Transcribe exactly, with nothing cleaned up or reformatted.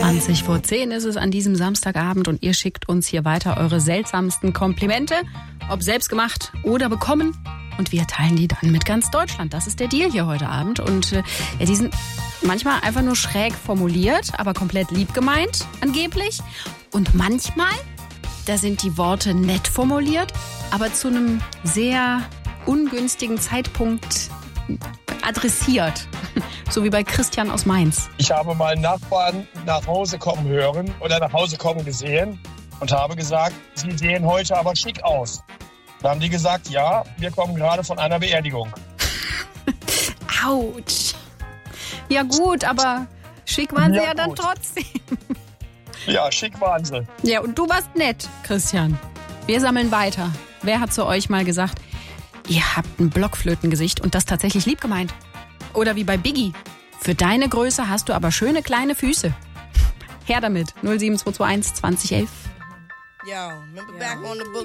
zwanzig vor zehn ist es an diesem Samstagabend und ihr schickt uns hier weiter eure seltsamsten Komplimente, ob selbstgemacht oder bekommen. Und wir teilen die dann mit ganz Deutschland. Das ist der Deal hier heute Abend. Und äh, ja, die sind manchmal einfach nur schräg formuliert, aber komplett lieb gemeint, angeblich. Und manchmal, da sind die Worte nett formuliert, aber zu einem sehr ungünstigen Zeitpunkt adressiert. So wie bei Christian aus Mainz. Ich habe mal einen Nachbarn nach Hause kommen hören oder nach Hause kommen gesehen und habe gesagt, Sie sehen heute aber schick aus. Da haben die gesagt, ja, wir kommen gerade von einer Beerdigung. Autsch. Ja gut, aber schick waren Ja, sie ja dann gut. trotzdem. Ja, schick waren sie. Ja, und du warst nett, Christian. Wir sammeln weiter. Wer hat zu euch mal gesagt, ihr habt ein Blockflötengesicht und das tatsächlich lieb gemeint? Oder wie bei Biggie, für deine Größe hast du aber schöne kleine Füße. Her damit, null sieben zwei zwei eins zwanzig elf. Yo, remember back on the book.